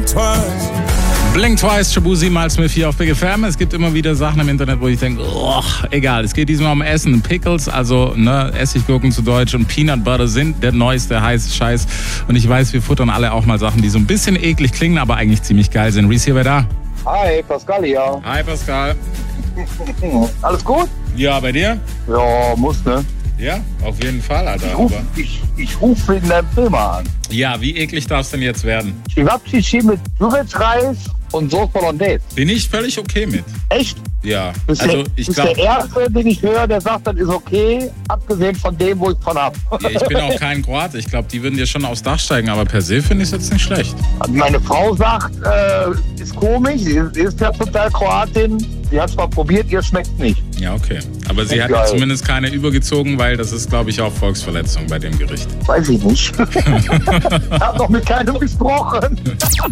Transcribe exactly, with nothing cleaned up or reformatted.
blink twice. Blink Twice, Shabuzi, mal Smith hier auf Big F M. Es gibt immer wieder Sachen im Internet, wo ich denke, oh, egal. Es geht diesmal um Essen. Pickles, also ne, Essiggurken zu Deutsch, und Peanut Butter sind der neueste heiße Scheiß. Und ich weiß, wir futtern alle auch mal Sachen, die so ein bisschen eklig klingen, aber eigentlich ziemlich geil sind. Reese hier, wer da? Hi, Pascal hier. Hi, Pascal. Alles gut? Ja, bei dir? Ja, muss, ne? Ja, auf jeden Fall, Alter. Ich rufe aber ich, ich ruf wegen deinem Film an. ja, wie eklig darf es denn jetzt werden? Chivapchichi mit Kürbisreis und Sauce Hollandaise. Bin ich völlig okay mit. Echt? Ja, Bist also der, ich bist glaube, der Erste, den ich höre, der sagt, das ist okay, abgesehen von dem, wo ich von hab. ich bin auch kein Kroate. Ich glaube, die würden dir schon aufs Dach steigen, aber per se finde ich es jetzt nicht schlecht. Meine Frau sagt, äh, ist komisch, sie ist, ist ja total Kroatin. Sie hat es mal probiert, ihr schmeckt nicht. Ja, okay. Aber sie hat Geil. ja zumindest keine übergezogen, weil das ist, glaube ich, auch Volksverletzung bei dem Gericht. Weiß ich nicht. Ich habe noch mit keinem gesprochen.